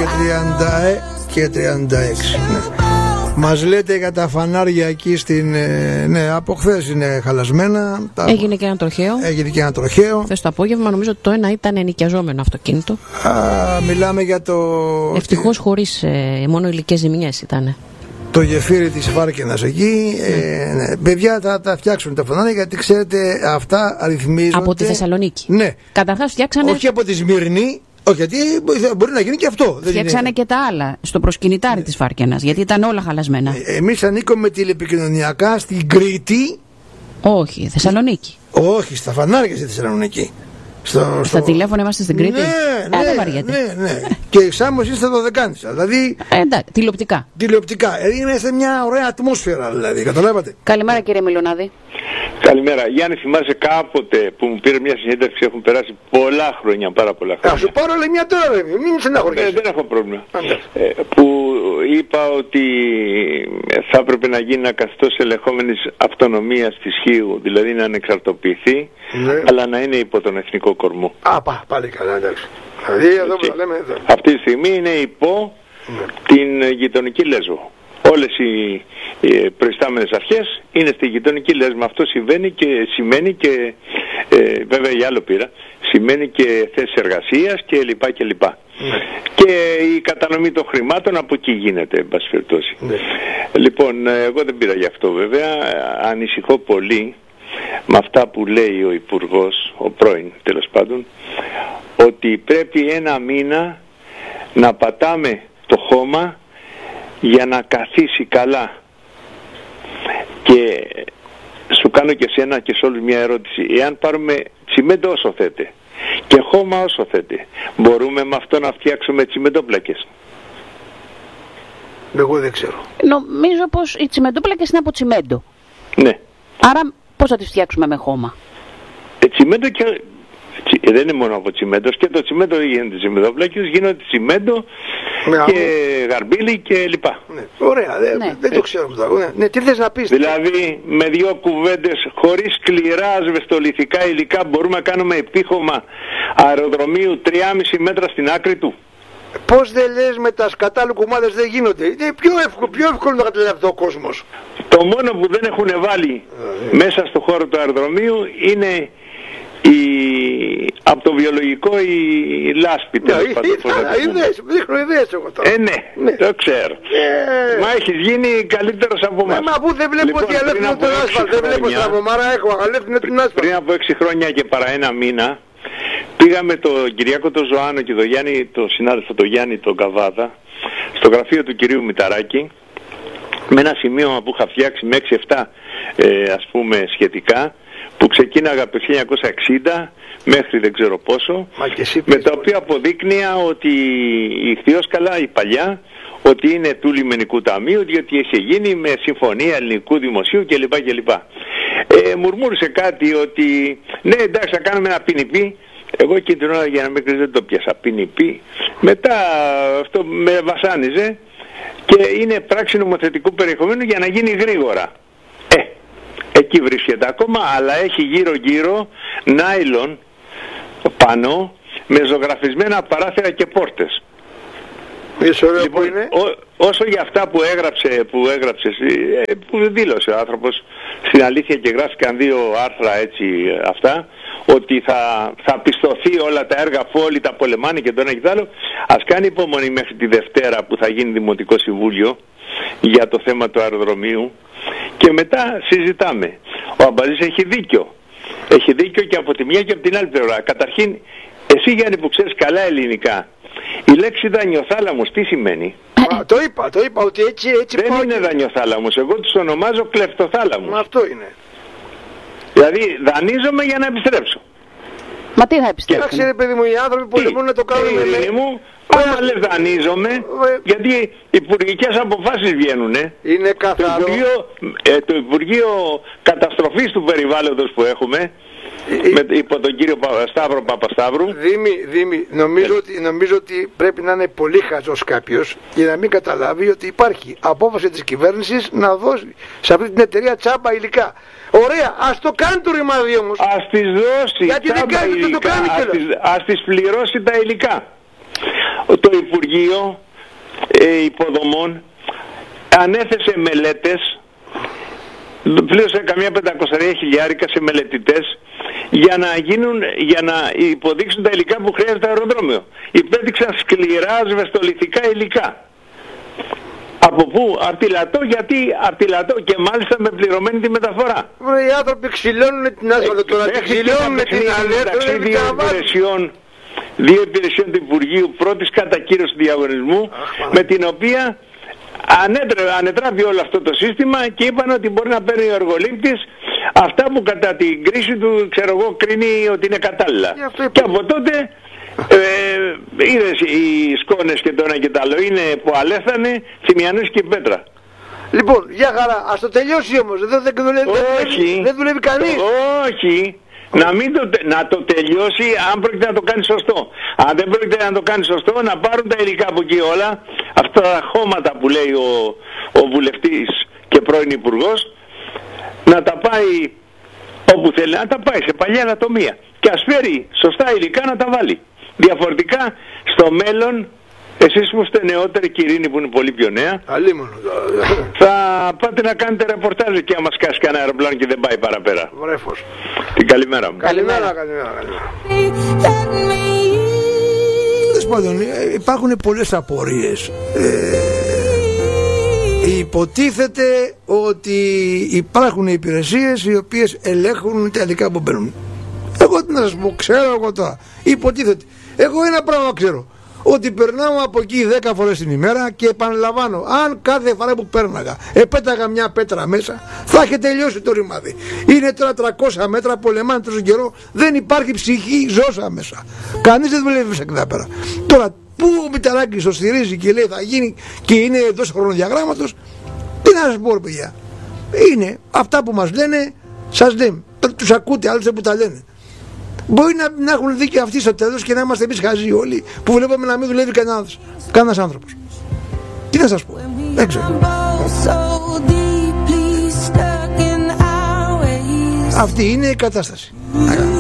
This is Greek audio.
και 36. Ναι. Μας λέτε για τα φανάρια εκεί στην... ναι, από χθες είναι χαλασμένα. Έγινε και ένα τροχαίο. Χθες το απόγευμα νομίζω ότι το ένα ήταν ενοικιαζόμενο αυτοκίνητο. Μιλάμε για το... Ευτυχώς χωρίς μόνο υλικές ζημιές ήταν. Το γεφύρι της Βάρκαινας εκεί. Ναι. Παιδιά, θα τα φτιάξουν τα φανάρια, γιατί ξέρετε αυτά αριθμίζονται. Από τη Θεσσαλονίκη. Ναι. Καταρχάς φτιάξανε. Όχι από τη Σμύρνη. Όχι, γιατί μπορεί να γίνει και αυτό. Φτιάξανε και τα άλλα στο προσκυνητάρι της Βάρκαινας, γιατί ήταν όλα χαλασμένα. Εμείς ανήκουμε τηλεπικοινωνιακά στην Κρήτη. Όχι, Θεσσαλονίκη. Όχι, στα φανάρια στη Θεσσαλονίκη. Στα τηλέφωνα είμαστε στην Κρήτη. Ναι. Και η Σάμος είστε το Δεκάνησα. Δηλαδή. Εντάξει, τηλεοπτικά. Είναι μια ωραία ατμόσφαιρα, δηλαδή. Καταλάβατε. Καλημέρα, κύριε Μιλονάδη. Καλημέρα. Γιάννη, θυμάσαι κάποτε που μου πήρε μια συνέντευξη, έχουν περάσει πολλά χρόνια, πάρα πολλά χρόνια. Σου πάρω λέει μια τώρα, μην στεναχωριέσαι. Δεν έχω πρόβλημα. Που είπα ότι θα έπρεπε να γίνει ένα καθεστώς ελεγχόμενης αυτονομίας της Χίου, δηλαδή να ανεξαρτοποιηθεί, αλλά να είναι υπό τον εθνικό κορμό. Πάλι καλά, εντάξει. Δηλαδή εδώ που λέμε εδώ. Αυτή τη στιγμή είναι υπό την γειτονική Λέσβο. Όλες οι προϊστάμενες αρχές είναι στη γειτονική Λέσβο. Αυτό σημαίνει και βέβαια για άλλο πήρα, σημαίνει και θέσεις εργασίας και λοιπά και λοιπά. Και η κατανομή των χρημάτων από εκεί γίνεται, εν πάση περιπτώσει. Λοιπόν, εγώ δεν πήρα γι' αυτό βέβαια. Ανησυχώ πολύ με αυτά που λέει ο Υπουργός, ο πρώην τέλος πάντων, ότι πρέπει ένα μήνα να πατάμε το χώμα για να καθίσει καλά. Και σου κάνω και σένα και σε όλους μια ερώτηση. Εάν πάρουμε τσιμέντο όσο θέτε και χώμα όσο θέτε, μπορούμε με αυτό να φτιάξουμε τσιμεντόπλακες? Εγώ δεν ξέρω. Νομίζω πως οι τσιμεντόπλακες είναι από τσιμέντο. Ναι. Άρα πώς θα τις φτιάξουμε με χώμα? Τσιμέντο και... δεν είναι μόνο από τσιμέντο, και το τσιμέντο δεν γίνεται τσιμεντόπλακες, γίνονται τσιμέντο και γαρμπίλι και λοιπά. Ωραία, δεν το ξέρω αυτό. Τι θες να πεις? Δηλαδή με δύο κουβέντες, χωρίς σκληρά ασβεστολιθικά υλικά, μπορούμε να κάνουμε επίχωμα αεροδρομίου 3,5 μέτρα στην άκρη του. Πώς δεν λες, με τα σκατά λουκουμάδες δεν γίνονται? Είναι πιο εύκολο να καταλάβει ο κόσμος. Το μόνο που δεν έχουν βάλει μέσα στο χώρο του αεροδρομίου είναι από το βιολογικό η λάσπη. Δείχνω ιδέες εγώ τώρα. Ναι, το ξέρω. Μα έχεις γίνει καλύτερος από εμάς. Μα αφού δεν βλέπω ότι αλεύθυνο τον άσφαλτ, δεν βλέπω στραβωμάρα, έχω αλεύθυνο την άσφαλτ. Πριν από 6 χρόνια και παρά ένα μήνα πήγαμε τον Κυριάκο τον Ζωάνο και τον Γιάννη, τον συνάδελφο τον Γιάννη τον Καβάδα, στο γραφείο του κυρίου Μηταράκη, με ένα σημείωμα που είχα φτιάξει με 6-7 ας πούμε σχετικά, που ξεκίναγα από το 1960 μέχρι δεν ξέρω πόσο, με τα οποία αποδείκνυα ότι η Χθιόσκαλα, η παλιά, ότι είναι του Λιμενικού Ταμείου, γιατί έχει γίνει με συμφωνία ελληνικού δημοσίου κλπ. Μουρμούρισε κάτι ότι ναι, εντάξει, θα κάνουμε ένα ποινιπί. Εγώ εκείνη την ώρα, για να μην κρίνεις, δεν το πιάσα ποινιπί. Μετά αυτό με βασάνιζε και είναι πράξη νομοθετικού περιεχομένου για να γίνει γρήγορα. Εκεί βρίσκεται ακόμα, αλλά έχει γύρω-γύρω νάιλον πάνω με ζωγραφισμένα παράθυρα και πόρτες. Λοιπόν, που είναι. Όσο για αυτά που έγραψε, που δήλωσε ο άνθρωπος στην αλήθεια και γράφτηκαν 2 άρθρα έτσι αυτά, ότι θα πιστωθεί όλα τα έργα αφού όλοι τα πολεμάνε και το ένα και το άλλο, ας κάνει υπομονή μέχρι τη Δευτέρα που θα γίνει Δημοτικό Συμβούλιο για το θέμα του αεροδρομίου και μετά συζητάμε. Ο Αμπαζής έχει δίκιο. Έχει δίκιο και από τη μια και από την άλλη πλευρά. Καταρχήν, εσύ Γιάννη που ξέρεις καλά ελληνικά, η λέξη δανειοθάλαμος τι σημαίνει? Το είπα ότι έτσι δεν είναι δανειοθάλαμος, εγώ τους ονομάζω κλεφτοθάλαμος. Μα αυτό είναι. Δηλαδή δανείζομαι για να επιστρέψω. Μα τι θα επιστρέψω? Ξέρετε παιδί μου, οι άνθρωποι πολεμούν να το κάνουν με... Άμα λες δανείζομαι, γιατί υπουργικές αποφάσεις βγαίνουνε. Είναι καθαρό. Το Υπουργείο Καταστροφής του Περιβάλλοντος που έχουμε, υπό τον κύριο Σταύρο Παπασταύρου. Δήμη, νομίζω ότι πρέπει να είναι πολύ χαζός κάποιος για να μην καταλάβει ότι υπάρχει απόφαση της κυβέρνησης να δώσει σε αυτή την εταιρεία τσάμπα υλικά. Ωραία, ας το κάνει το ρημάδι όμως. Ας τις δώσει. Γιατί δεν κάνει, το κάνει κιόλας. Ας τις πληρώσει τα υλικά. το Υπουργείο Υποδομών ανέθεσε μελέτες, πλήρωσε καμιά 500.000 σε μελετητές για να υποδείξουν τα υλικά που χρειάζεται το αεροδρόμιο. Υπέδειξαν σκληρά ασβεστολιθικά υλικά. Από πού? Αρτιλατό, γιατί αρτιλατό και μάλιστα με πληρωμένη τη μεταφορά. Οι άνθρωποι ξυλώνουν την άσφαλτο τώρα, ξυλώνουν την αλήθεια. Δύο υπηρεσιών του Υπουργείου πρώτης κατακύρωσης διαγωνισμού, με την οποία ανετράπει όλο αυτό το σύστημα και είπαν ότι μπορεί να παίρνει ο εργολήπτης αυτά που κατά την κρίση του, ξέρω εγώ, κρίνει ότι είναι κατάλληλα. Και από τότε είδες οι σκόνες και το ένα και το άλλο είναι που αλέθανε, Θημιανούς και Πέτρα. Λοιπόν, για χαρά, ας το τελειώσει όμως, δεν δουλεύει κανείς. Όχι. Να το τελειώσει αν πρόκειται να το κάνει σωστό. Αν δεν πρόκειται να το κάνει σωστό, να πάρουν τα υλικά από εκεί όλα, αυτά τα χώματα που λέει ο βουλευτής και πρώην υπουργός, να τα πάει όπου θέλει, να τα πάει σε παλιά ανατομία και ας φέρει σωστά υλικά να τα βάλει. Διαφορετικά στο μέλλον, εσείς που είστε νεότεροι, Κυρίνη που είναι πολύ πιο νέα, θα πάτε να κάνετε ρεπορτάζ και άμα σκάσει κανένα αεροπλάνο και δεν πάει παραπέρα. Βρέφος. Την καλημέρα μου. Καλημέρα. Υπάρχουν πολλές απορίες. Υποτίθεται ότι υπάρχουν υπηρεσίες οι οποίες ελέγχουν τα υλικά που μπαίνουν. Εγώ τι να σας πω, ξέρω εγώ τώρα. Υποτίθεται. Εγώ ένα πράγμα ξέρω. Ότι περνάω από εκεί 10 φορές την ημέρα και επαναλαμβάνω, αν κάθε φορά που πέρναγα επέταγα μια πέτρα μέσα, θα είχε τελειώσει το ρημάδι. Είναι τώρα 300 μέτρα, πολεμάνε τόσο καιρό, δεν υπάρχει ψυχή ζώσα μέσα. Κανείς δεν δουλεύει μέσα εκεί πέρα. Τώρα, που ο Μητσοτάκης το στηρίζει και λέει θα γίνει και είναι εντός χρονοδιαγράμματος, τι να σας πω, παιδιά. Είναι αυτά που μας λένε, σας λέμε. Τους ακούτε, άλλωστε που τα λένε. Μπορεί να έχουν δίκιο αυτοί στο τέλος και να είμαστε εμείς χαζοί όλοι που βλέπουμε να μην δουλεύει κανένας άνθρωπος. Τι να σας πω, δεν ξέρω. Αυτή είναι η κατάσταση.